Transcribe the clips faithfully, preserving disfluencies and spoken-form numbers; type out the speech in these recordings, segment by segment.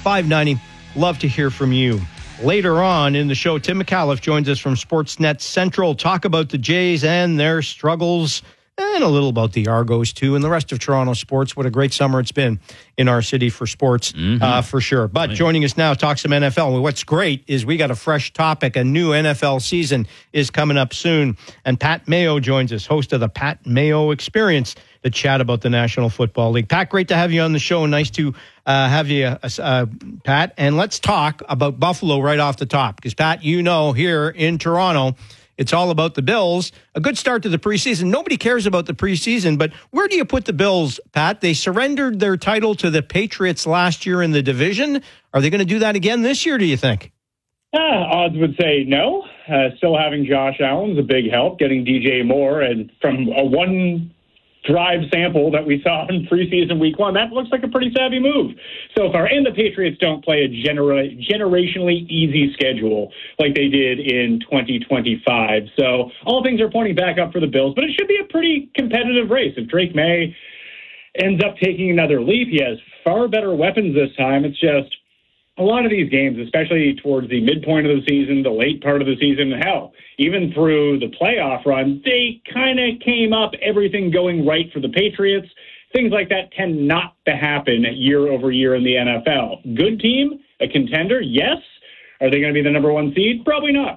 five ninety. Love to hear from you. Later on in the show, Tim McAuliffe joins us from Sportsnet Central. Talk about the Jays and their struggles, and a little about the Argos, too, and the rest of Toronto sports. What a great summer it's been in our city for sports, mm-hmm. uh, for sure. But right. Joining us now, talk some N F L. What's great is we got a fresh topic. A new N F L season is coming up soon. And Pat Mayo joins us, host of the Pat Mayo Experience, to chat about the National Football League. Pat, great to have you on the show. Nice to uh, have you, uh, uh, Pat. And let's talk about Buffalo right off the top. Because, Pat, you know, here in Toronto, it's all about the Bills. A good start to the preseason. Nobody cares about the preseason, but where do you put the Bills, Pat? They surrendered their title to the Patriots last year in the division. Are they going to do that again this year, do you think? Uh, odds would say no. Uh, still having Josh Allen's a big help. Getting D J Moore, and from a one drive sample that we saw in preseason week one, that looks like a pretty savvy move so far. And the Patriots don't play a genera- generationally easy schedule like they did in twenty twenty-five. So all things are pointing back up for the Bills, but it should be a pretty competitive race. If Drake May ends up taking another leap, he has far better weapons this time. It's just a lot of these games, especially towards the midpoint of the season, the late part of the season, hell, even through the playoff run, they kind of came up, everything going right for the Patriots. Things like that tend not to happen year over year in the N F L. Good team, a contender, yes. Are they going to be the number one seed? Probably not.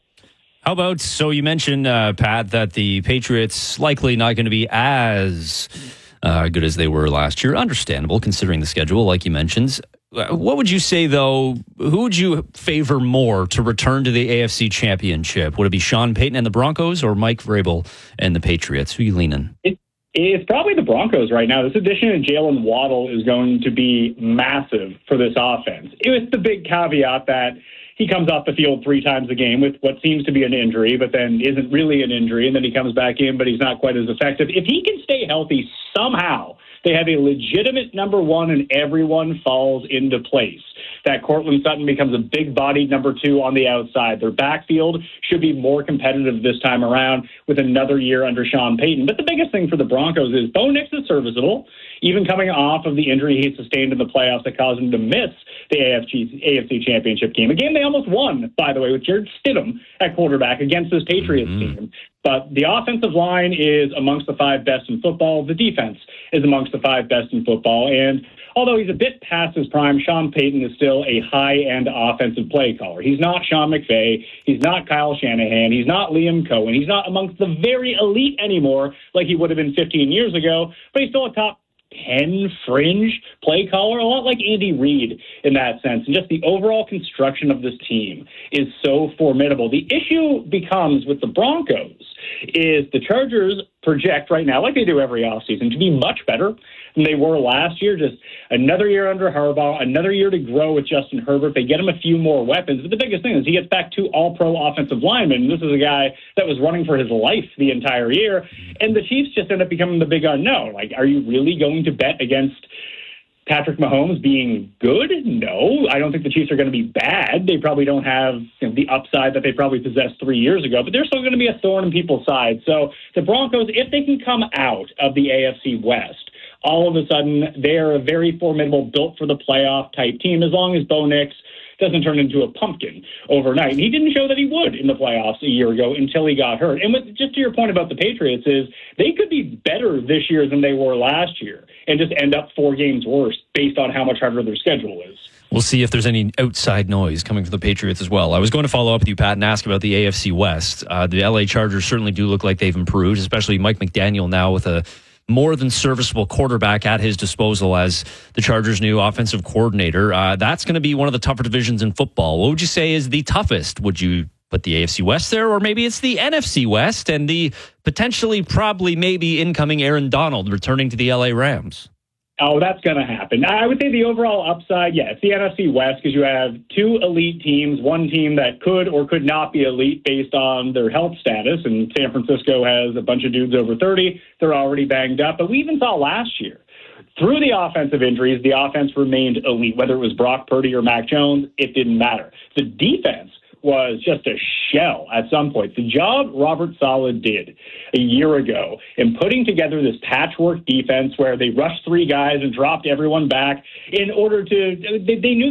How about, so you mentioned, uh, Pat, that the Patriots likely not going to be as uh, good as they were last year. Understandable, considering the schedule, like you mentioned. What would you say, though, who would you favor more to return to the A F C Championship? Would it be Sean Payton and the Broncos or Mike Vrabel and the Patriots? Who are you leaning? It, it's probably the Broncos right now. This addition of Jalen Waddle is going to be massive for this offense. With the big caveat that he comes off the field three times a game with what seems to be an injury, but then isn't really an injury, and then he comes back in, but he's not quite as effective. If he can stay healthy somehow, they have a legitimate number one and everyone falls into place. That Cortland Sutton becomes a big-bodied number two on the outside. Their backfield should be more competitive this time around with another year under Sean Payton. But the biggest thing for the Broncos is Bo Nix is serviceable, even coming off of the injury he sustained in the playoffs that caused him to miss the A F C, A F C Championship game. A game they almost won, by the way, with Jared Stidham at quarterback against this Patriots mm-hmm. team. But the offensive line is amongst the five best in football. The defense is amongst the five best in football. And although he's a bit past his prime, Sean Payton is still a high-end offensive play caller. He's not Sean McVay. He's not Kyle Shanahan. He's not Liam Cohen. He's not amongst the very elite anymore like he would have been fifteen years ago, but he's still a top ten fringe play caller, a lot like Andy Reid in that sense. And just the overall construction of this team is so formidable. The issue becomes with the Broncos is the Chargers project right now, like they do every offseason, to be much better than they were last year. Just another year under Harbaugh, another year to grow with Justin Herbert. They get him a few more weapons. But the biggest thing is he gets back to all-pro offensive linemen. This is a guy that was running for his life the entire year. And the Chiefs just end up becoming the big unknown. Like, are you really going to bet against Patrick Mahomes being good? No, I don't think the Chiefs are going to be bad. They probably don't have, you know, the upside that they probably possessed three years ago, but they're still going to be a thorn in people's side. So the Broncos, if they can come out of the A F C West, all of a sudden they are a very formidable, built for the playoff type team, as long as Bo Nix doesn't turn into a pumpkin overnight. And he didn't show that he would in the playoffs a year ago until he got hurt. And with, just to your point about the Patriots is they could be better this year than they were last year and just end up four games worse based on how much harder their schedule is. We'll see if there's any outside noise coming from the Patriots as well. I was going to follow up with you, Pat, and ask about the A F C West. Uh, the L A Chargers certainly do look like they've improved, especially Mike McDaniel now with a more than serviceable quarterback at his disposal as the Chargers' new offensive coordinator. Uh, that's going to be one of the tougher divisions in football. What would you say is the toughest? Would you put the A F C West there, or maybe it's the N F C West and the potentially, probably, maybe incoming Aaron Donald returning to the L A Rams? Oh, that's going to happen. I would say the overall upside, yeah, it's the N F C West because you have two elite teams, one team that could or could not be elite based on their health status, and San Francisco has a bunch of dudes over thirty. They're already banged up, but we even saw last year, through the offensive injuries, the offense remained elite. Whether it was Brock Purdy or Mac Jones, it didn't matter. The defense was just a shell at some point. The job Robert Saleh did a year ago in putting together this patchwork defense where they rushed three guys and dropped everyone back in order to, they, they knew